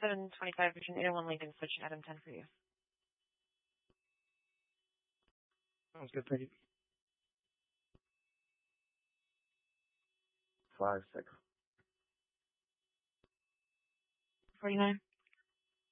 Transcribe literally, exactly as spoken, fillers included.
seven twenty-five between eight oh one Lincoln, switching item ten for you. Sounds good, thank you. Five, six. forty-nine.